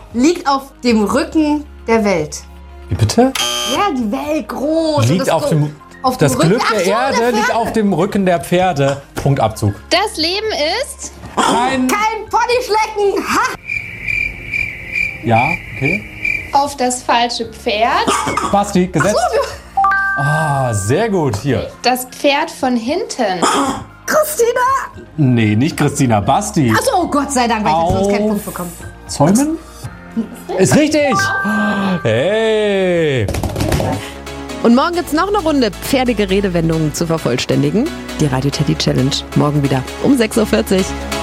liegt auf dem Rücken der Welt. Wie bitte? Ja, die Welt groß. Liegt auf dem das Rücken- Glück der Ach so, Erde liegt auf dem Rücken der Pferde. Punktabzug. Das Leben ist... Kein... Kein Ponyschlecken. Ha! Ja, okay. Auf das falsche Pferd. Basti, gesetzt. Ah, sehr gut. Hier. Das Pferd von hinten. Christina! Nee, nicht Christina, Basti. Achso, oh Gott sei Dank, weil ich jetzt sonst keinen Punkt bekomme. Zäumen? Ist richtig. Hey. Und morgen gibt's noch eine Runde pferdige Redewendungen zu vervollständigen. Die Radio Teddy Challenge. Morgen wieder um 6.40 Uhr.